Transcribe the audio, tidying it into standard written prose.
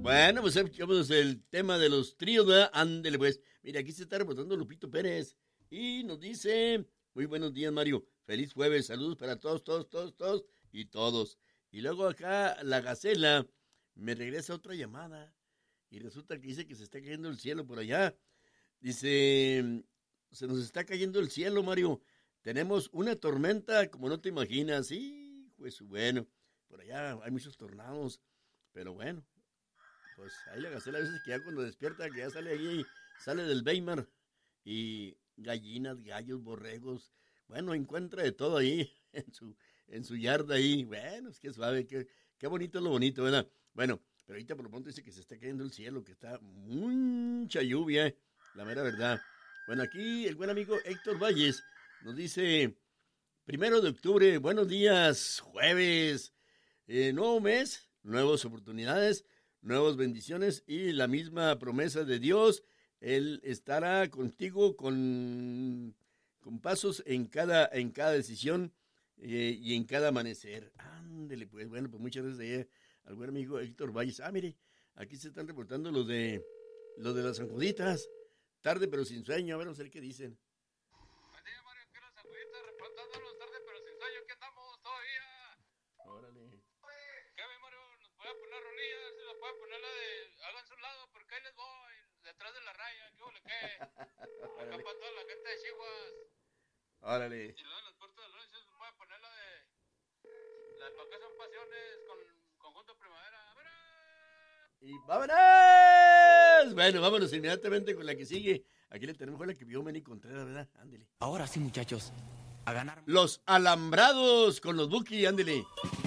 Bueno, pues escuchamos el tema de los tríos, ¿verdad? Ándele, pues. Mira, aquí se está reportando Lupito Pérez y nos dice, muy buenos días, Mario. Feliz jueves, saludos para todos y todos. Y luego acá la Gacela me regresa otra llamada y resulta que dice que se está cayendo el cielo por allá. Dice, se nos está cayendo el cielo, Mario. Tenemos una tormenta como no te imaginas. Sí, pues bueno, por allá hay muchos tornados, pero bueno. Pues ahí la Gacela a veces que ya cuando despierta, que ya sale ahí, sale del Weimar y gallinas, gallos, borregos, bueno, encuentra de todo ahí en su yarda ahí. Bueno, es que suave, qué bonito es lo bonito, ¿verdad? Bueno, pero ahorita por lo pronto dice que se está cayendo el cielo, que está mucha lluvia, la mera verdad. Bueno, aquí el buen amigo Héctor Valles nos dice, 1 de octubre, buenos días, jueves, nuevo mes, nuevas oportunidades, nuevas bendiciones y la misma promesa de Dios. Él estará contigo con pasos en cada decisión y en cada amanecer. Ándele, pues, bueno, pues muchas gracias al buen amigo Héctor Valles. Ah, mire, aquí se están reportando los de las San Juditas. Tarde pero sin sueño, a ver, vamos a ver qué dicen. Buen día, Mario, aquí los San Juditas, reportándonos tarde pero sin sueño, ¿qué andamos todavía? Órale. ¿Qué ve, Mario? ¿Nos puede poner rolillas? ¿Se nos puede poner la de háganse un lado porque ahí les voy, detrás de la raya, qué ole qué? Acá para toda la gente de Chihuahua. Órale. Y luego en las puertas del rancho se puede poner la de ¿para qué son pasiones? Con conjunto primavera. ¡Vámonos! Y vámonos. Bueno, vámonos inmediatamente con la que sigue. Aquí le tenemos la que vio Manny Contreras, ¿verdad? Ándele. Ahora sí, muchachos, a ganar. Los Alambrados con los Buki, ándele.